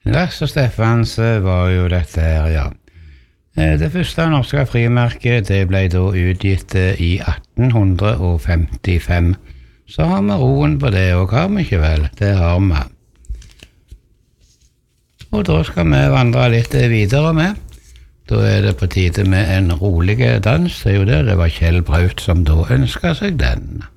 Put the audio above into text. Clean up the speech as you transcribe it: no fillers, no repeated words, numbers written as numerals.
Lars og Stephans var jo dette her, ja. Det første norske frimerket, det ble da utgitt i 1855. Så har vi roen på det, og har vi ikke vel? Det har vi. Og da skal vi vandre litt videre med. Da det på tide med en rolig dans, det jo det. Det var Kjell Braut som da ønsket seg den.